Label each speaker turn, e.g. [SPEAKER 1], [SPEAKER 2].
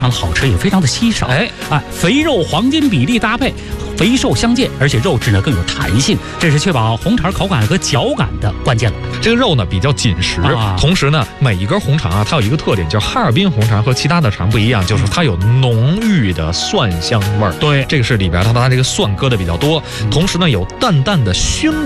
[SPEAKER 1] 好吃，也非常的稀少。肥肉黄金比例搭配，肥瘦相间，而且肉质呢更有弹性，这是确保红肠口感和嚼感的关键了。
[SPEAKER 2] 这个肉呢比较紧实，同时呢每一根红肠啊，它有一个特点，就是哈尔滨红肠和其他的肠不一样，就是它有浓郁的蒜香味儿。
[SPEAKER 1] 对，
[SPEAKER 2] 这个是里边它这个蒜搁的比较多，同时呢有淡淡的熏